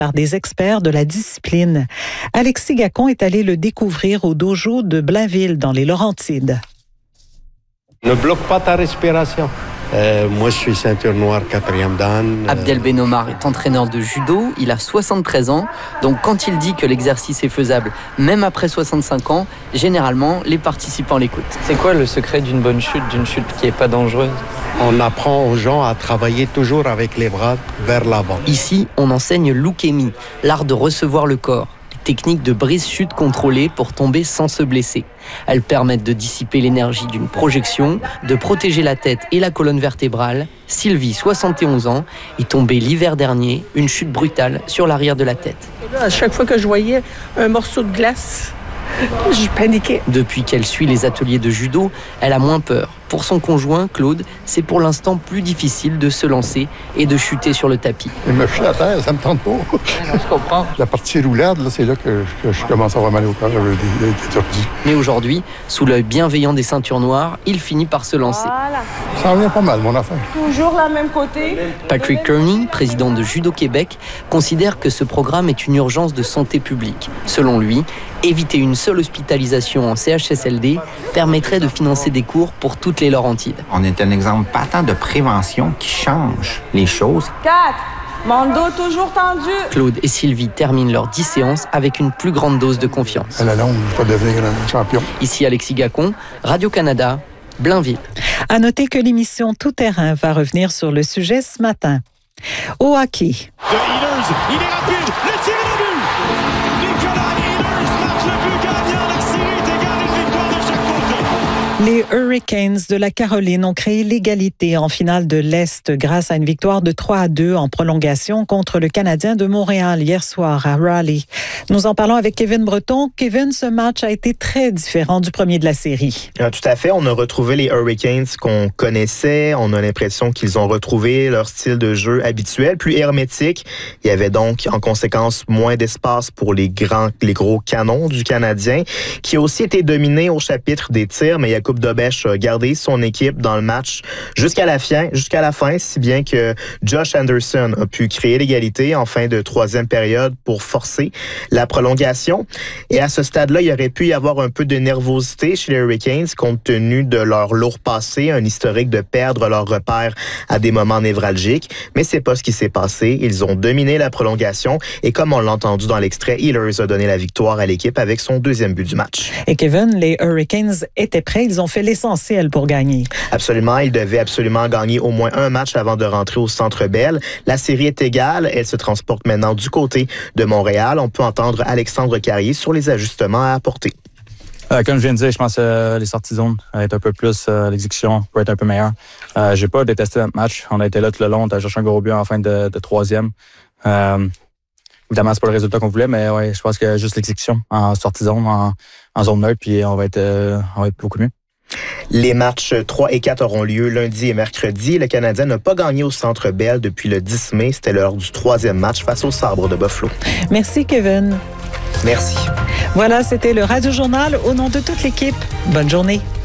par des experts de la discipline. Alexis Gacon est allé le découvrir au dojo de Blainville, dans les Laurentides. Ne bloque pas ta respiration. Moi, je suis ceinture noire 4e dan. Abdel Benomar est entraîneur de judo, il a 73 ans, donc quand il dit que l'exercice est faisable, même après 65 ans, généralement, les participants l'écoutent. C'est quoi le secret d'une bonne chute, d'une chute qui n'est pas dangereuse? On apprend aux gens à travailler toujours avec les bras vers l'avant. Ici, on enseigne l'ukemi, l'art de recevoir le corps. Technique de brise-chute contrôlée pour tomber sans se blesser. Elles permettent de dissiper l'énergie d'une projection, de protéger la tête et la colonne vertébrale. Sylvie, 71 ans, est tombée l'hiver dernier, une chute brutale sur l'arrière de la tête. À chaque fois que je voyais un morceau de glace, je paniquais. Depuis qu'elle suit les ateliers de judo, elle a moins peur. Pour son conjoint, Claude, c'est pour l'instant plus difficile de se lancer et de chuter sur le tapis. Il me chute à terre, ça me tente pas. Je comprends. La partie roulade, là, c'est là que je commence à avoir mal au corps, des tordus. Mais aujourd'hui, sous l'œil bienveillant des ceintures noires, il finit par se lancer. Voilà. Ça en vient pas mal, mon affaire. Toujours la même côté. Patrick Kearney, président de Judo Québec, considère que ce programme est une urgence de santé publique. Selon lui, éviter une seule hospitalisation en CHSLD permettrait de financer des cours pour toutes les Laurentides. On est un exemple patent de prévention qui change les choses. 4. Mon dos toujours tendu. Claude et Sylvie terminent leurs 10 séances avec une plus grande dose de confiance. À la longue, je vais devenir un champion. Ici Alexis Gacon, Radio-Canada, Blainville. À noter que l'émission Tout terrain va revenir sur le sujet ce matin. Au hockey. Il est rapide, le tir au but! Nicolas Ehlers marque le but gagnant, la série est égale, une victoire de chaque côté. Les Hurricanes de la Caroline ont créé l'égalité en finale de l'Est grâce à une victoire de 3-2 en prolongation contre le Canadien de Montréal hier soir à Raleigh. Nous en parlons avec Kevin Breton. Kevin, ce match a été très différent du premier de la série. Tout à fait. On a retrouvé les Hurricanes qu'on connaissait. On a l'impression qu'ils ont retrouvé leur style de jeu habituel, plus hermétique. Il y avait donc, en conséquence, moins d'espace pour les gros canons du Canadien, qui a aussi été dominé au chapitre des tirs, mais Jakub Dobeš a gardé son équipe dans le match jusqu'à la fin, si bien que Josh Anderson a pu créer l'égalité en fin de troisième période pour forcer la prolongation. Et à ce stade-là, il aurait pu y avoir un peu de nervosité chez les Hurricanes compte tenu de leur lourd passé, un historique de perdre leur repère à des moments névralgiques. Mais c'est pas ce qui s'est passé. Ils ont dominé la prolongation et comme on l'a entendu dans l'extrait, Ehlers a donné la victoire à l'équipe avec son deuxième but du match. Et Kevin, les Hurricanes étaient prêts. Ils ont fait l'essentiel pour gagner. Absolument. Ils devaient absolument gagner au moins un match avant de rentrer au Centre Bell. La série est égale. Elle se transporte maintenant du côté de Montréal. On peut entendre Alexandre Carrier sur les ajustements à apporter. Comme je viens de dire, je pense que les sorties de zone être un peu plus, l'exécution peut être un peu meilleure. J'ai pas détesté notre match. On a été là tout le long. On a cherché un gros but en fin de troisième. Évidemment, c'est pas le résultat qu'on voulait, mais ouais, je pense que juste l'exécution en sortie de zone, en zone neutre, puis on va être beaucoup mieux. Les matchs 3 et 4 auront lieu lundi et mercredi. Le Canadien n'a pas gagné au Centre Bell depuis le 10 mai. C'était lors du troisième match face aux Sabres de Buffalo. Merci, Kevin. Merci. Voilà, c'était le Radio Journal. Au nom de toute l'équipe, bonne journée.